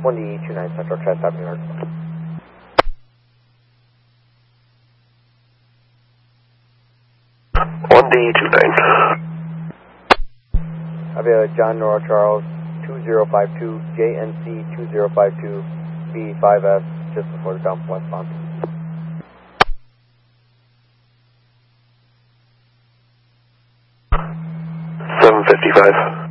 1D29 Central, try stopping New York. 1D29. I'll be John Nora Charles 2052, JNC 2052, B5S, just before the dump westbound. 755.